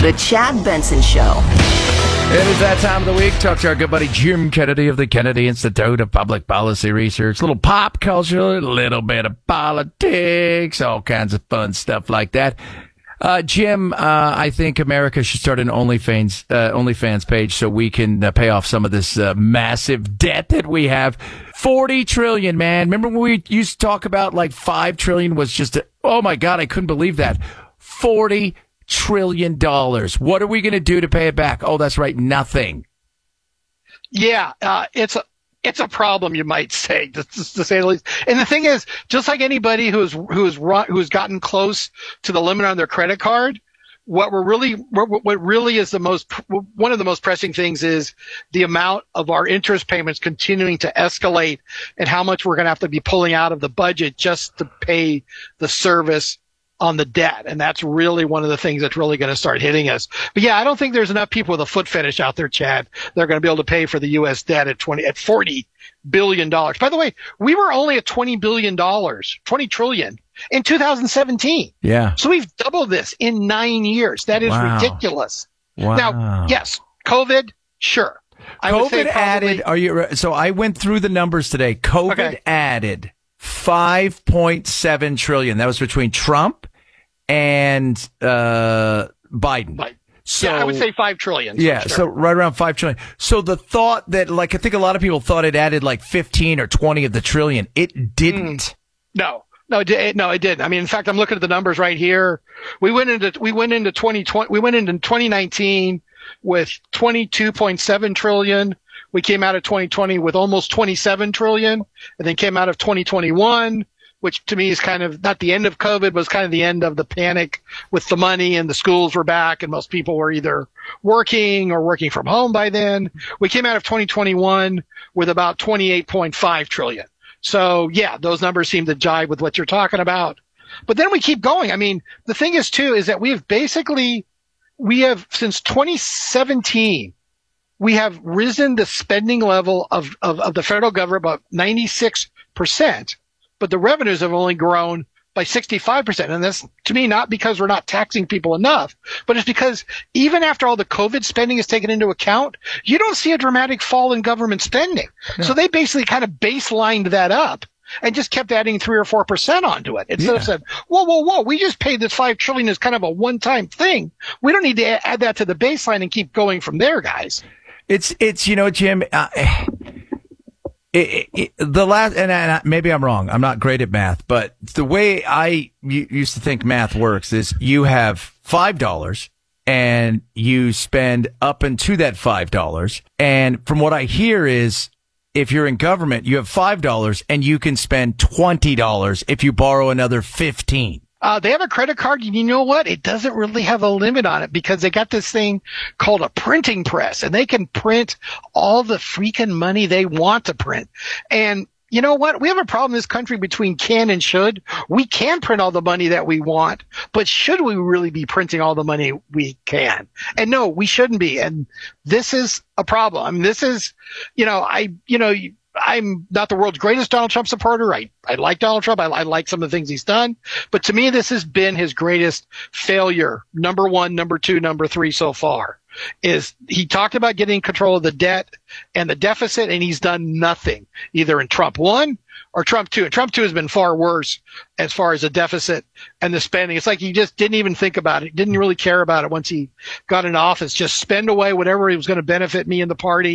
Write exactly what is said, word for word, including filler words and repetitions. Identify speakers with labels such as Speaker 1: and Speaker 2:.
Speaker 1: The Chad Benson Show.
Speaker 2: It is that time of the week. Talk to our good buddy Jim Kennedy of the Kennedy Institute of Public Policy Research. A little pop culture, a little bit of politics, all kinds of fun stuff like that. Uh, Jim, uh, I think America should start an OnlyFans, uh, OnlyFans page so we can uh, pay off some of this uh, massive debt that we have. forty trillion, man. Remember when we used to talk about like five trillion was just, a, oh my God, I couldn't believe that. forty trillion dollars. What are we going to do to pay it back? Oh, that's right. Nothing.
Speaker 3: Yeah, uh, it's a, it's a problem, you might say, to, to say the least. And the thing is, just like anybody who's, who's run, who's gotten close to the limit on their credit card, what we're really, what, what really is the most, one of the most pressing things is the amount of our interest payments continuing to escalate and how much we're going to have to be pulling out of the budget just to pay the service on the debt. And that's really one of the things that's really going to start hitting us. But yeah, I don't think there's enough people with a foot fetish out there, Chad. They're going to be able to pay for the U S debt at twenty, at forty billion dollars. By the way, we were only at twenty billion dollars, twenty trillion in two thousand seventeen.
Speaker 2: Yeah.
Speaker 3: So we've doubled this in nine years. That is
Speaker 2: Wow.
Speaker 3: ridiculous.
Speaker 2: Wow.
Speaker 3: Now, yes, COVID, sure. I would say
Speaker 2: COVID
Speaker 3: probably,
Speaker 2: added, are you, so I went through the numbers today. COVID
Speaker 3: Okay.
Speaker 2: added five point seven trillion. That was between Trump and uh, Biden.
Speaker 3: Right.
Speaker 2: So
Speaker 3: yeah, I would say five trillion. So
Speaker 2: yeah,
Speaker 3: sure.
Speaker 2: so right around five trillion. So the thought that, like, I think a lot of people thought it added like fifteen or twenty of the trillion. It didn't.
Speaker 3: Mm. No, no, it, did- no, it didn't. I mean, in fact, I'm looking at the numbers right here. We went into we went into twenty twenty. We went into twenty nineteen with twenty-two point seven trillion. We came out of twenty twenty with almost twenty-seven trillion, and then came out of twenty twenty-one, which to me is kind of not the end of COVID, was kind of the end of the panic with the money, and the schools were back and most people were either working or working from home by then. We came out of twenty twenty-one with about twenty-eight point five trillion. So yeah, those numbers seem to jive with what you're talking about. But then we keep going. I mean, the thing is too, is that we have basically, we have since twenty seventeen, we have risen the spending level of, of, of the federal government about ninety-six percent. But the revenues have only grown by sixty-five percent. And that's, to me, not because we're not taxing people enough, but it's because even after all the COVID spending is taken into account, you don't see a dramatic fall in government spending. No. So they basically kind of baselined that up and just kept adding three or four percent onto it. Instead yeah. of saying, whoa, whoa, whoa, we just paid this five trillion as kind of a one-time thing. We don't need to add that to the baseline and keep going from there, guys.
Speaker 2: It's, it's, you know, Jim, uh, It, it, the last, and I, maybe I'm wrong. I'm not great at math, but the way I used to think math works is you have five dollars and you spend up into that five dollars. And from what I hear is if you're in government, you have five dollars and you can spend twenty dollars if you borrow another fifteen.
Speaker 3: Uh, they have a credit card, and you know what? It doesn't really have a limit on it because they got this thing called a printing press, and they can print all the freaking money they want to print. And you know what? We have a problem in this country between can and should. We can print all the money that we want, but should we really be printing all the money we can? And no, we shouldn't be. And this is a problem. I mean, this is, you know, I, you know, I'm not the world's greatest Donald Trump supporter. I, I like Donald Trump. I, I like some of the things he's done. But to me, this has been his greatest failure. Number one, number two, number three so far. Is he talked about getting control of the debt and the deficit, and he's done nothing, either in Trump one or Trump two. And Trump two has been far worse as far as the deficit and the spending. It's like he just didn't even think about it, didn't really care about it once he got into office. Just spend away whatever was going to benefit me and the party.